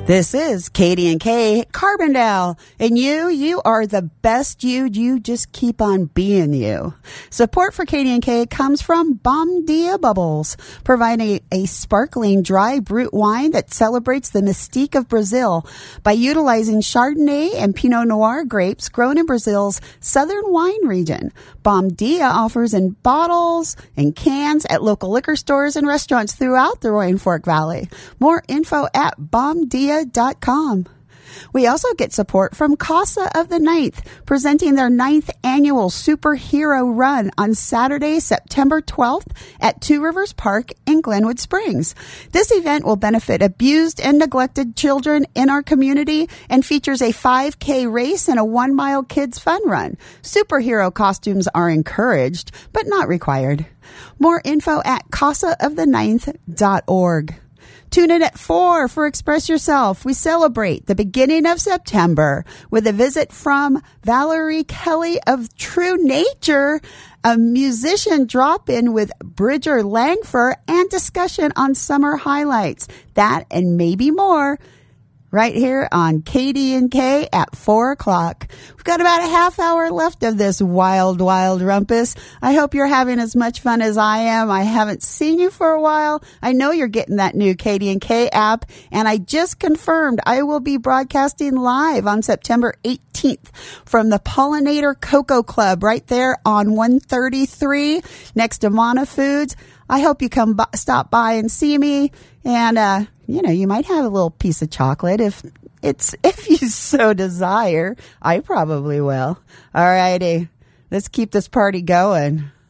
This is Katie and Kay Carbondale, and you are the best you. You just keep on being you. Support for Katie and Kay comes from Bom Dia Bubbles, providing a sparkling dry brut wine that celebrates the mystique of Brazil by utilizing Chardonnay and Pinot Noir grapes grown in Brazil's southern wine region. Bom Dia offers in bottles and cans at local liquor stores and restaurants throughout the Roaring Fork Valley. More info at bomdia.com. We also get support from Casa of the Ninth, presenting their 9th annual superhero run on Saturday, September 12th at Two Rivers Park in Glenwood Springs. This event will benefit abused and neglected children in our community and features a 5K race and a 1-mile kids fun run. Superhero costumes are encouraged, but not required. More info at casaoftheninth.org. Tune in at 4 for Express Yourself. We celebrate the beginning of September with a visit from Valerie Kelly of True Nature, a musician drop-in with Bridger Langford, and discussion on summer highlights. That and maybe more right here on Katie and Kay at 4 o'clock. We've got about a half hour left of this wild, wild rumpus. I hope you're having as much fun as I am. I haven't seen you for a while. I know you're getting that new Katie and Kay app, and I just confirmed I will be broadcasting live on September 18th from the Pollinator Cocoa Club right there on 133 next to Mana Foods. I hope you come stop by and see me, and you might have a little piece of chocolate if you so desire. I probably will. All righty, let's keep this party going.